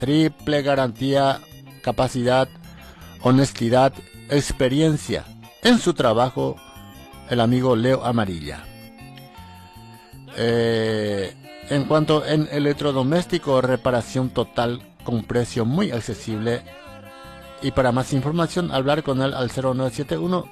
triple garantía, capacidad, honestidad, experiencia en su trabajo, el amigo Leo Amarilla. En cuanto en electrodoméstico, reparación total con precio muy accesible. Y para más información, hablar con él al 0971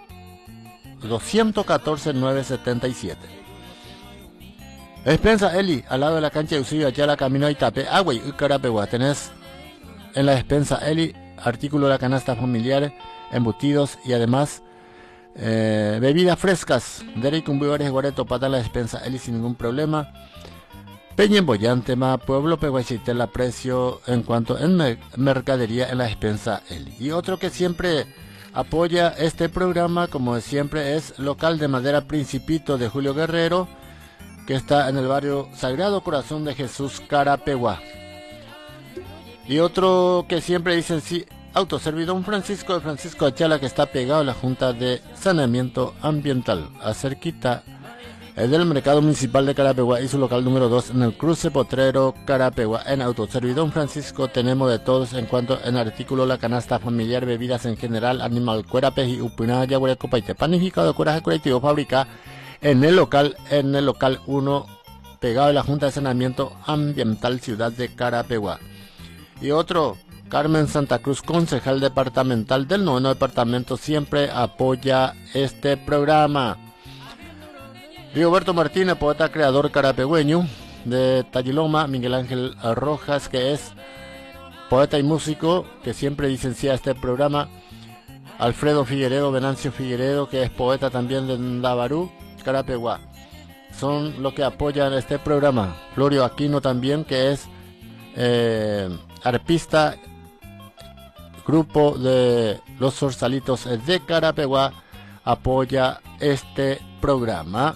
214 977. Despensa Eli, al lado de la cancha de Usillo, allá la camino a Itape, agua y Carapegua. Tenés en la despensa Eli artículo de la canasta familiar, embutidos y además bebidas frescas. Derek Cumbivares Guareto para la despensa Eli sin ningún problema. Peña en Boyante, Pueblo Peguachitela, precio en cuanto en mercadería en la despensa Eli. Y otro que siempre apoya este programa, como siempre, es Local de Madera Principito de Julio Guerrero, que está en el barrio Sagrado Corazón de Jesús, Carapegua. Y otro que siempre dicen sí, Autoservidón Francisco de Francisco Achala, que está pegado a la Junta de Saneamiento Ambiental, acerquita del Mercado Municipal de Carapegua y su local número 2 en el Cruce Potrero, Carapegua. En Autoservidón Francisco tenemos de todos en cuanto en artículo la canasta familiar, bebidas en general, animal, cuera, pez y upina, yaguare, copa y te panificado, coraje colectivo, fábrica en el local 1, pegado a la Junta de Saneamiento Ambiental Ciudad de Carapegua. Y otro, Carmen Santa Cruz, concejal departamental del 9º departamento, siempre apoya este programa. Rigoberto Martínez, poeta creador carapegüeño de Talliloma. Miguel Ángel Rojas, que es poeta y músico, que siempre licencia este programa. Alfredo Figueredo, Venancio Figueredo, que es poeta también de Ndabarú, Carapegua. Son los que apoyan este programa. Florio Aquino también, que es arpista, grupo de Los Zorzalitos de Carapegua, apoya este programa.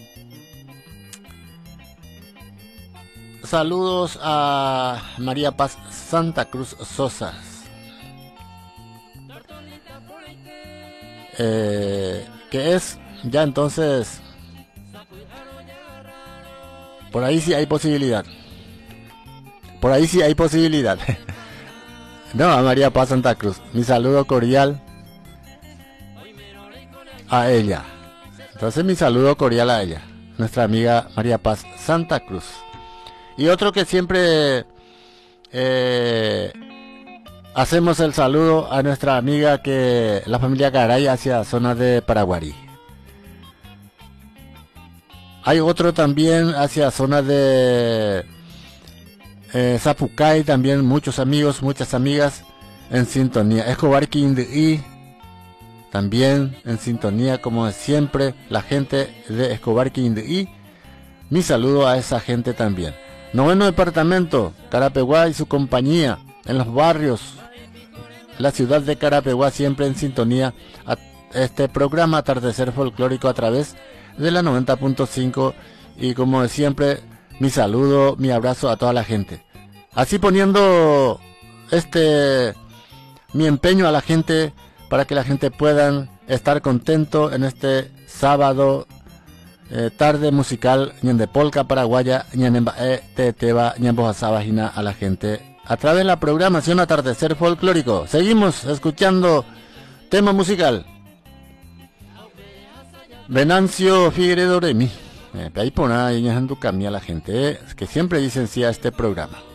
Saludos a María Paz Santa Cruz Sosas, que es ya entonces, por ahí sí hay posibilidad, no, a María Paz Santa Cruz, mi saludo cordial a ella. Entonces mi saludo cordial a ella, nuestra amiga María Paz Santa Cruz. Y otro que siempre hacemos el saludo a nuestra amiga, que la familia Garay, hacia zona de Paraguarí. Hay otro también hacia zona de Zapucay, también muchos amigos, muchas amigas en sintonía. Escobar Quindí, también en sintonía, como siempre, la gente de Escobar Quindí. Mi saludo a esa gente también. 9º departamento, Carapegua y su compañía, en los barrios, la ciudad de Carapegua, siempre en sintonía a este programa Atardecer Folclórico a través de la 90.5. Y como siempre, mi saludo, mi abrazo a toda la gente. Así poniendo mi empeño a la gente, para que la gente pueda estar contento en este sábado, tarde musical, ñende polka paraguaya, ñanembae teteba, ñambojasabajina a la gente a través de la programación Atardecer Folclórico. Seguimos escuchando tema musical. Venancio Figueredo Remi, ahí pone ahí en tu camino a la gente, que siempre dicen sí a este programa.